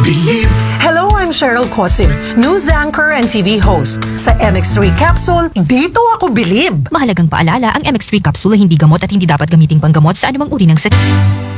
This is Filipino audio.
Believe. Hello, I'm Cheryl Cosim, news anchor and TV host. Sa MX3 Capsule, dito ako bilib. Mahalagang paalala, ang MX3 capsule ay hindi gamot at hindi dapat gamiting panggamot sa anumang uri ng sakit.